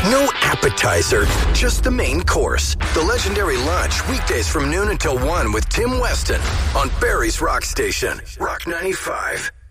No appetizer, just the main course. The legendary lunch, weekdays from noon until 1 with Tim Weston on Barry's Rock Station, Rock 95.